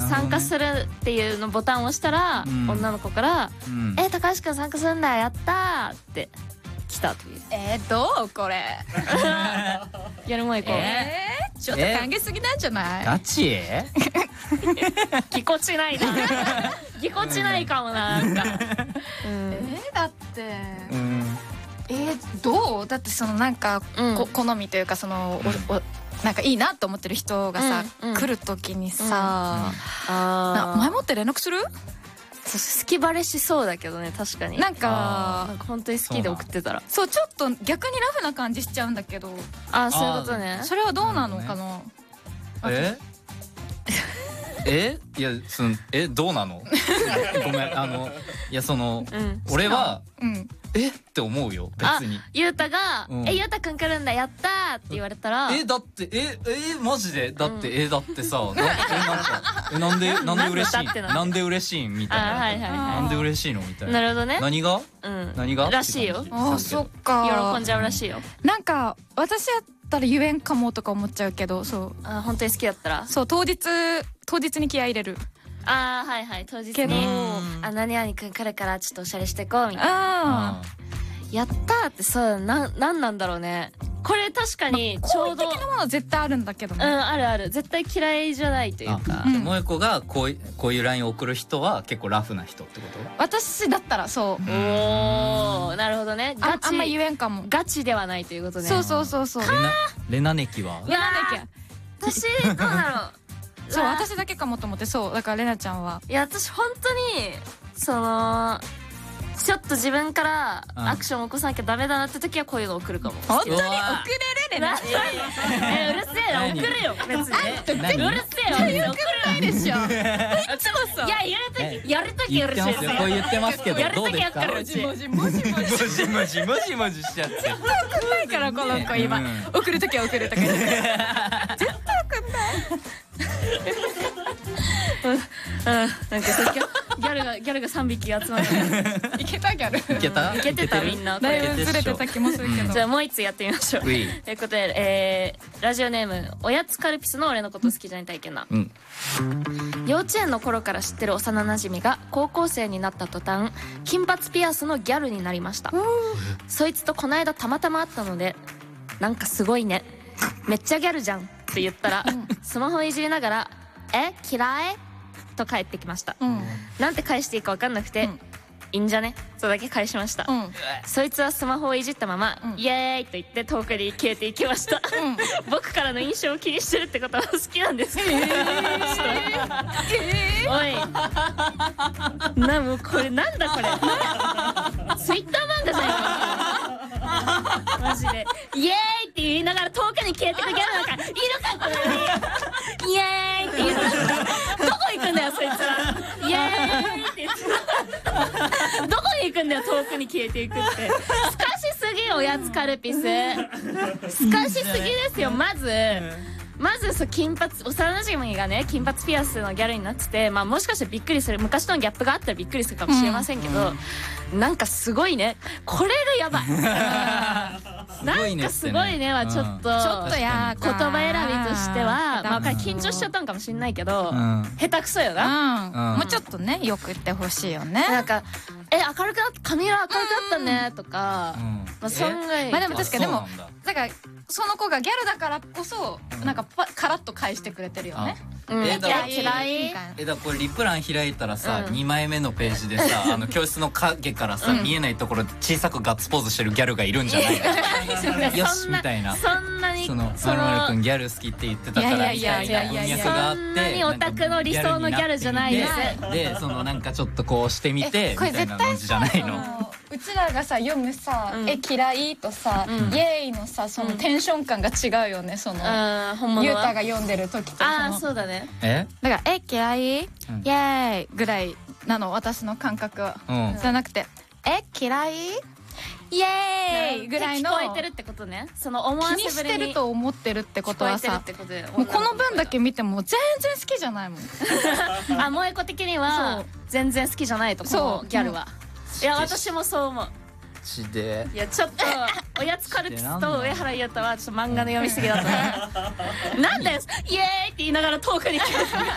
参加するっていうのボタンを押したら、女の子から「高橋くん参加するんだやった、って来たという。 どうこれ。 やるもいこちょっと歓迎すぎなんじゃない？ ガチ？ ぎこちないな。ぎこちないかもな、なんか。 だってどう？だってそのなんか好みというかそのなんかいいなと思ってる人がさ来る時にさ、前もって連絡する？ 好きバレしそうだけどね、確かに。なんか本当に好きで送ってたら、 そうちょっと逆にラフな感じしちゃうんだけど。 あ、そういうことね。 それはどうなのかな。 いやどうなの？ごめん、いや俺はって思うよ別に。 ゆうたがゆうたくん来るんだやったって言われたら、 だってマジでだってだってさ、なんで嬉しいなんで嬉しいみたいな、なんで嬉しいのみたいな。 なるほどね。 何がらしいよ。 あ、そっか。 喜んじゃうらしいよ。 なんか私やったら言えんかもとか思っちゃうけど、そう本当に好きだったら、 そう当日に気合い入れる。 はいはい、当日に何々くん来るからちょっとおしゃれしてこうみたいな。やったーって、そうなんなんだろうね。これ確かにちょうど好意的なものは絶対あるんだけどね。 あるある、絶対嫌いじゃないというか。 萌子がこういう LINE を送る人は結構ラフな人ってこと？ 私だったらそう。 おー、なるほどね。 あんま言えんかも。 ガチではないということね。 そう。 レナネキは？ 私どうだろう。 そう、私だけかもと思って。そうだからレナちゃんは。 いや、私本当にちょっと自分からアクションを起こさなきゃダメだなって時はこういうの送るかも。 本当に送れるレナ。 うるせえな、送るよ別に。うるせえよ、 送るないでしょ。いつもそう。 いや、やるときやるし。 こう言ってますけどどうですか？ もじもじしちゃって。 絶対送んないからこの子今。送るときは送るとき。絶対送んない。 なんかさっきギャルが3匹集まっていけたギャル。 いけてたみんな。 だいぶずれてた気もするけど。 じゃあもう一つやってみましょう。ということで、ラジオネームおやつカルピスの俺のこと好きじゃない体験な。幼稚園の頃から知ってる幼なじみが高校生になった途端金髪ピアスのギャルになりました。そいつとこの間たまたま会ったので、なんかすごいね、めっちゃギャルじゃんって言ったら、スマホいじりながら嫌いと返ってきました。なんて返していいか分かんなくて、いいんじゃねそれだけ返しました。そいつはスマホをいじったままイエーイと言って遠くに消えていきました。僕からの印象を気にしてるってことは好きなんですか？おい、もうこれなんだこれ、ツイッター漫画じゃないかマジで。イエーイって言いながら遠くに消えてくギャルなんかいるかこれに。イエーイって言うのどこ行くんだよそいつら。イエーイって言ってどこに行くんだよ遠くに消えていくって。すかしすぎおやつカルピス、すかしすぎですよ。まず金髪、幼なじみがね金髪ピアスのギャルになってて、もしかしてびっくりする、昔とのギャップがあったらびっくりするかもしれませんけど、なんかすごいね、これがやばい。なんかすごいねはちょっとや言葉選びとしては緊張しちゃったのかもしれないけど、下手くそよな。 もうちょっとねよく言ってほしいよね。 なんか明るくなった、髪色明るくなったねとか、そんぐらい。 でも確かに、でもだからその子がギャルだからこそなんかカラッと返してくれてるよね。 嫌い。 だこれリプラン開いたらさ、2枚目のページでさ、教室の影からさ、見えないところで小さくガッツポーズしてるギャルがいるんじゃないの？よしみたいな。 そんなにまるまるくんギャル好きって言ってたからみたいな文脈があって、 そんなにオタクの理想のギャルじゃないです。 でなんかちょっとこうしてみてみたいな感じじゃないの？ うちらがさ読むさ嫌いとさイエーイのさそのテンション感が違うよね。そのゆうたが読んでる時とそうだね。 だから嫌いイエーイぐらいなの私の感覚は。じゃなくて嫌いイエーイぐらいの聞こえてるってことね。その思わせぶりに気にしてると思ってるってことはさ、もうこの文だけ見ても全然好きじゃないもん。 萌子的には全然好きじゃないと、このギャルは。いや私もそう思う。いやちょっとおやつカルピスと上原優太はちょっと漫画の読みすぎだったね。なんだよイエーイって言いながら遠くに消えて